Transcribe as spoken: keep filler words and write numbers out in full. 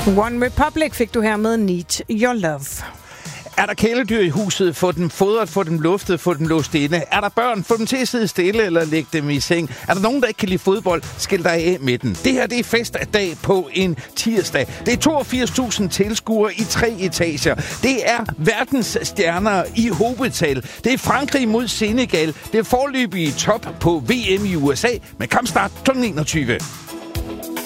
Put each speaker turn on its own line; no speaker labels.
One Republic fik du her med Need Your Love.
Er der kæledyr i huset? Få dem fodret, få dem luftet, få dem låst inde. Er der børn? Få dem til at sidde stille eller lægge dem i seng. Er der nogen, der ikke kan lide fodbold? Skil dig af med den. Det her, det er festdag på en tirsdag. Det er toogfirs tusind tilskuere i tre etager. Det er verdens stjerner i hovedtal. Det er Frankrig mod Senegal. Det er forløbig top på V M i U S A med kampstart klokken enogtyve.